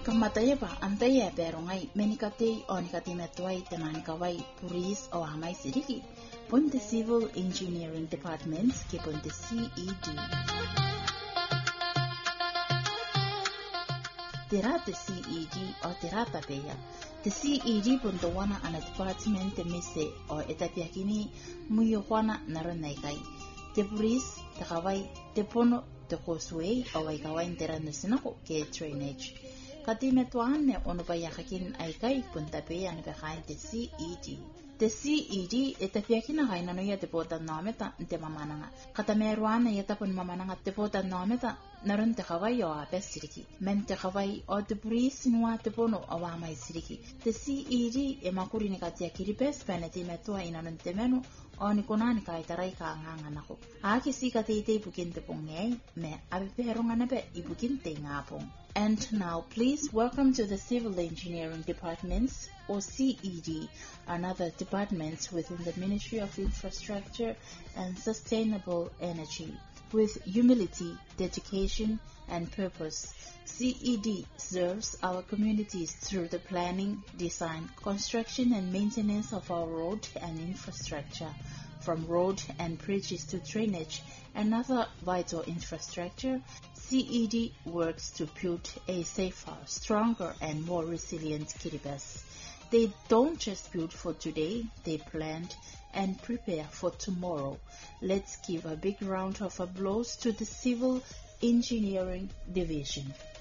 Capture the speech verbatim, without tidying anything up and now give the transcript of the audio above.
Kamatayaba antaya perongai menikate onikati metuai temanikawai puris o amai siriki pun the Civil Engineering Department ke pun the C E D. Tera the C E D o tera tapeya. The C E D pun the wana ana department te mise o etapiakini muyo wana naranaikai. The puris te kawai te pono te causeway o wai kawai tera nusinako ke drainage. Kati metuane ono bayakin aikai punta pe an behind the C E D. The C E D etapiakina gaina no ya te pota nameta te mamananga. Kata meruana ya tapun mamananga te pota nameta naron te kawai o apesiriki. Men te kawai o te puris nua te pono o amai siriki. The C E D e makuri ni katia kiripes peneti metua inanon te menu o ni konani ka itarai ka nganga nako. Aki si kate ite ibukin te pongei me abeperonga nebe ibukin te ngapong. And now, please welcome to the Civil Engineering Departments, or C E D, and other departments within the Ministry of Infrastructure and Sustainable Energy. With humility, dedication, and purpose, C E D serves our communities through the planning, design, construction, and maintenance of our road and infrastructure, from road and bridges to drainage and other vital infrastructure. C E D works to build a safer, stronger, and more resilient Kiribati. They don't just build for today, they plan and prepare for tomorrow. Let's give a big round of applause to the Civil Engineering Division.